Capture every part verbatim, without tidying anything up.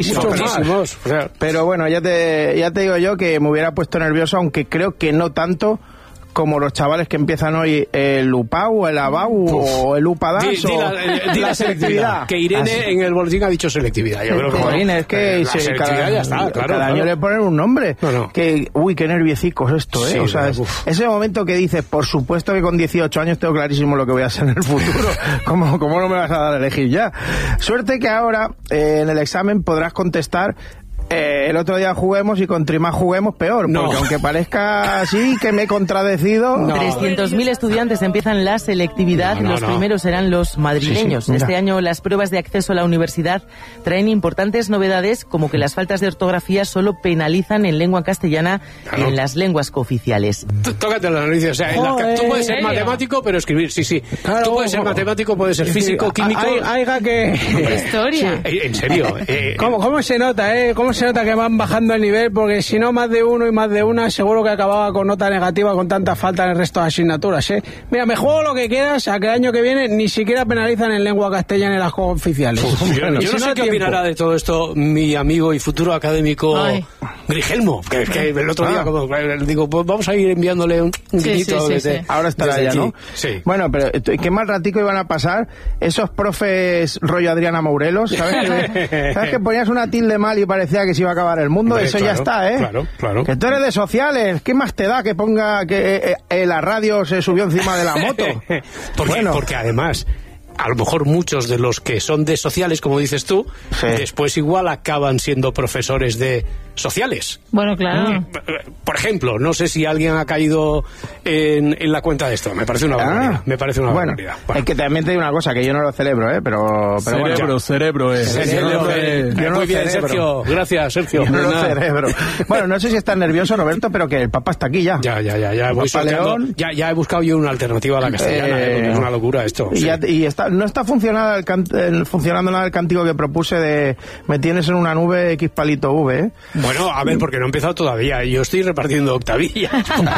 muchísimos, muchísimos. O sea, pero bueno, ya te, ya te digo yo que me hubiera puesto nervioso, aunque creo que no tanto como los chavales que empiezan hoy el U P A U, el A B A U o el U P A D A S di, di o la, eh, di la la selectividad. Que Irene Así. en el boletín ha dicho selectividad. Yo creo que Jolín, bueno, es que eh, se, la selectividad cada, ya está, claro. cada claro. año le ponen un nombre. No, no. Que, uy, qué nerviecicos esto, ¿eh? Sí, o sea, es, ese momento que dices, por supuesto que con dieciocho años tengo clarísimo lo que voy a hacer en el futuro. ¿Cómo, cómo no me vas a dar a elegir ya? Suerte que ahora eh, en el examen podrás contestar. Eh, el otro día juguemos y contra más juguemos peor, no. porque aunque parezca así que me he contradecido... No. trescientos mil estudiantes empiezan la selectividad, no, no, los no. primeros serán los madrileños. Sí, sí, este año las pruebas de acceso a la universidad traen importantes novedades, como que las faltas de ortografía solo penalizan en lengua castellana claro. y en las lenguas cooficiales. T- Tócate la nariz, o sea, en la, tú puedes ser matemático pero escribir, sí, sí. Claro, tú puedes ser matemático, puedes ser físico, químico... Hay, hay que... Historia. Eh, En serio. Eh, ¿Cómo, ¿Cómo se nota, eh? ¿Cómo se nota que van bajando el nivel? Porque si no, más de uno y más de una, seguro que acababa con nota negativa con tanta falta en el resto de asignaturas, ¿eh? Mira, me juego lo que quieras a que el año que viene ni siquiera penalizan en lengua castellana en las juegos oficiales. Uf, yo, Bueno, yo si no sé qué tiempo. opinará de todo esto mi amigo y futuro académico Ay. Grigelmo, que, que el otro día Ah. como, digo, pues vamos a ir enviándole un un Sí, guiñito sí, sí, desde, sí. Ahora estará desde ya, aquí. ¿no? Sí. Bueno, pero eh, qué mal ratico iban a pasar esos profes rollo Adriana Mourelos, ¿sabes? Que, ¿sabes que ponías una tilde mal y parecía que se iba a acabar el mundo? Hombre, Eso claro, ya está, ¿eh? claro, claro. Que tú eres de sociales, ¿qué más te da que ponga que eh, eh, la radio se subió encima de la moto? porque, Bueno. porque además... A lo mejor muchos de los que son de sociales, como dices tú, Sí. después igual acaban siendo profesores de sociales. Bueno, claro. Por ejemplo, no sé si alguien ha caído en, en la cuenta de esto. Me parece una barbaridad. Ah. Me parece una Bueno, barbaridad. es que también te digo una cosa, que yo no lo celebro, ¿eh? Pero, pero bueno, Cerebro, cerebro, eh. Cerebro, eh, yo no muy lo bien, celebro. Sergio. Gracias, Sergio. yo no lo Nada. celebro. Bueno, no sé si estás nervioso, Roberto, pero que el Papa está aquí ya. Ya, ya, ya, ya. El Voy Papa sorteando. León. Ya, ya he buscado yo una alternativa a la castellana, Eh, eh, porque es una locura esto. Y, sí. ya- y está, no está funcionando el, can- el- funcionando nada el cántico que propuse de me tienes en una nube X palito V, ¿eh? Bueno, a ver, porque no he empezado todavía. Yo estoy repartiendo octavillas.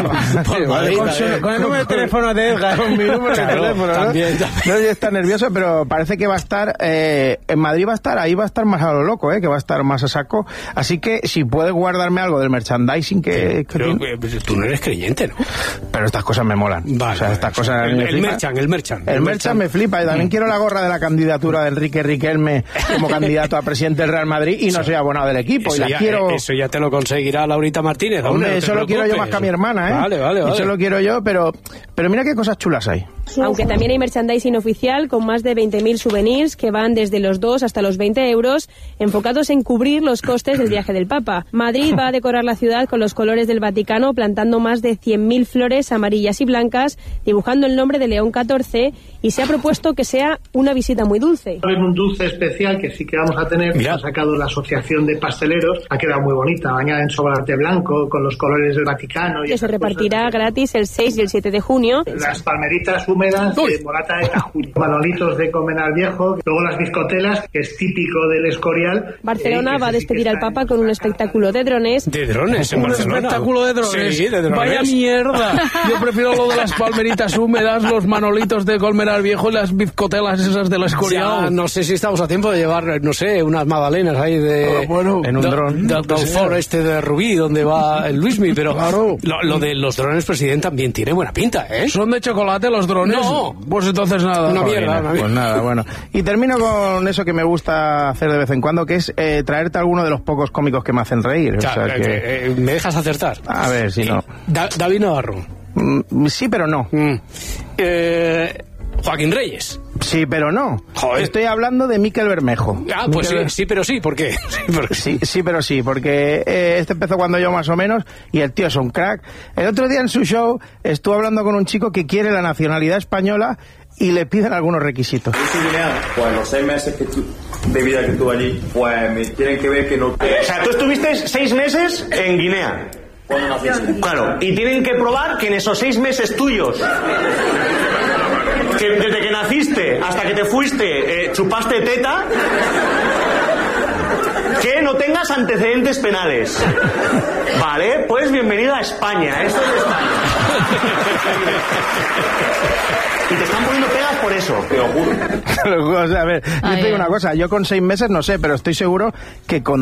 Por Madrid, Con, su- eh. con el número de teléfono de Edgar. Con mi número Claro, de teléfono, ¿no? también, también. No, yo está nervioso, pero parece que va a estar eh, en Madrid va a estar, ahí va a estar más a lo loco, ¿eh? Que va a estar más a saco. Así que si puedes guardarme algo del merchandising que, que Pero, tiene- eh, tú no eres creyente, ¿no? pero estas cosas me molan. Vale, o sea, vale, estas sí. cosas El, me el flipan. merchan, el merchan. El merchan me flipa y también quiero la gorra de la candidatura de Enrique Riquelme como candidato a presidente del Real Madrid y no soy abonado del equipo Eso y la ya, quiero... eh, eso ya te lo conseguirá Laurita Martínez. Hombre, no te eso lo quiero yo más que a mi hermana, ¿eh? Vale, vale, vale. Eso lo quiero yo, pero, pero mira qué cosas chulas hay. Aunque también hay merchandising oficial con más de veinte mil souvenirs que van desde los dos hasta los veinte euros, enfocados en cubrir los costes del viaje del Papa. Madrid va a decorar la ciudad con los colores del Vaticano, plantando más de cien mil flores amarillas y blancas, dibujando el nombre de León catorce, y se ha propuesto que sea una visita muy dulce. Va a haber un dulce especial que sí que vamos a tener, que Mira. ha sacado la Asociación de Pasteleros, ha quedado muy bonita, bañada en chocolate blanco, con los colores del Vaticano. Y Que se esas repartirá cosas. gratis el seis y el siete de junio. Las palmeritas húmedas Uy. de Morata de Tajuña, manolitos de Comenar Viejo, luego las bizcotelas, que es típico del Escorial. Barcelona eh, que va a ese sí que despedir al está Papa en con un nuestra espectáculo de drones. De drones en Un Barcelona. espectáculo de drones. Sí, de drones. Vaya mierda. Yo prefiero lo de las palmeritas húmedas, los manolitos de Colmenar Viejo y las bizcotelas esas de la Ya, Escorial. no sé si estamos a tiempo de llevar, no sé, unas magdalenas ahí de... Ah, bueno, en un de- dron. de- Del foro este de Rubí, donde va el Luismi, pero Claro. lo, lo de los drones, presidente, también tiene buena pinta, ¿eh? ¿Son de chocolate los drones? No. Pues entonces nada. Una mierda, una Pues mierda. nada, bueno. Y termino con eso que me gusta hacer de vez en cuando, que es eh, traerte alguno de los pocos cómicos que me hacen reír. O sea, O sea, eh, que... eh, ¿me dejas acertar? A ver si no. Da- David Navarro. Mm, sí, pero no. Mm. Eh, Joaquín Reyes. Sí, pero no. Joder. Estoy hablando de Miquel Bermejo. Ah, pues sí, Miquel- sí, pero sí, ¿por qué? Sí, porque- Sí, sí, pero sí, porque eh, este empezó cuando yo más o menos y el tío es un crack. El otro día en su show estuvo hablando con un chico que quiere la nacionalidad española y le piden algunos requisitos. Yo soy guineano, pues los seis meses que tu- de vida que tuve allí, pues me tienen que ver que no... O sea, tú estuviste seis meses en Guinea. ¿Cuándo naciste? Claro, y tienen que probar que en esos seis meses tuyos, que desde que naciste hasta que te fuiste, eh, chupaste teta, que no tengas antecedentes penales. Vale, pues bienvenido a España. Esto es España. Y te están poniendo pegas por eso. Te lo juro. O sea, a ver, yo Ay, te digo ay. una cosa, yo con seis meses no sé, pero estoy seguro que con